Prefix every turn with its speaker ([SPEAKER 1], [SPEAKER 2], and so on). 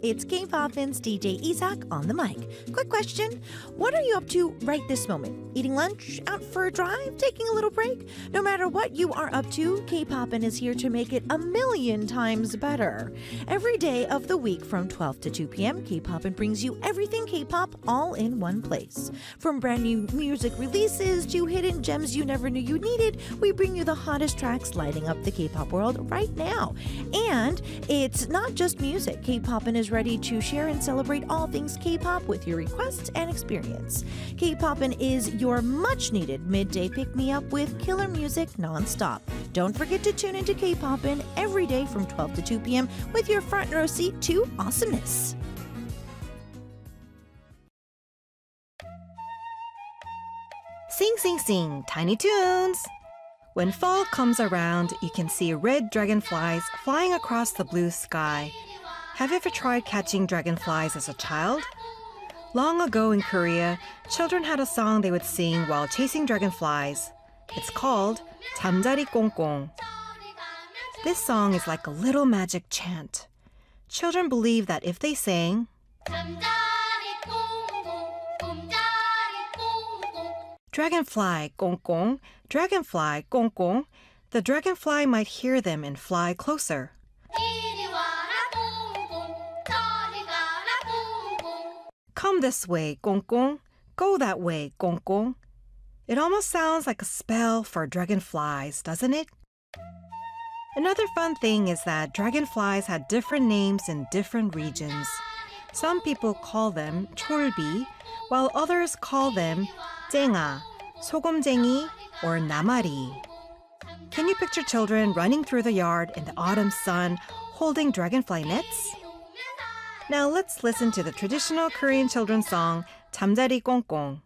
[SPEAKER 1] It's K-Poppin's DJ Isak on the mic. Quick question. What are you up to right this moment? Eating lunch? Out for a drive? Taking a little break? No matter what you are up to, K-Poppin is here to make it a million times better. Every day of the week from 12 to 2 p.m., K-Poppin brings you everything K-pop all in one place. From brand new music releases to hidden gems you never knew you needed, we bring you the hottest tracks lighting up the K-pop world right now. And it's not just music. K-Poppin is ready to share and celebrate all things K-pop with your requests and experience. K-Poppin is your much-needed midday pick-me-up with killer music nonstop. Don't forget to tune into K-Poppin every day from 12 to 2 p.m. with your front row seat to awesomeness.
[SPEAKER 2] Sing, sing, sing, Tiny Toons! When fall comes around, you can see red dragonflies flying across the blue sky. Have you ever tried catching dragonflies as a child? Long ago in Korea, children had a song they would sing while chasing dragonflies. It's called 잠자리 꽁꽁. This song is like a little magic chant. Children believe that if they sang, dragonfly 꽁꽁, dragonfly 꽁꽁, the dragonfly might hear them and fly closer. Come this way, 꽁꽁. Go that way, 꽁꽁. It almost sounds like a spell for dragonflies, doesn't it? Another fun thing is that dragonflies had different names in different regions. Some people call them 촐비, while others call them 쨍아, 소금쟁이, or 나마리. Can you picture children running through the yard in the autumn sun holding dragonfly nets? Now let's listen to the traditional Korean children's song 잠자리 꽁꽁.